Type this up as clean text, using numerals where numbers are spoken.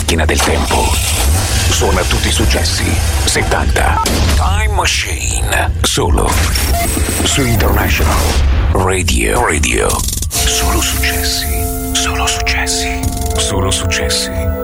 macchina del tempo. Suona tutti i successi 70. Time Machine. Solo su International Radio. Solo successi. Solo successi. Solo successi.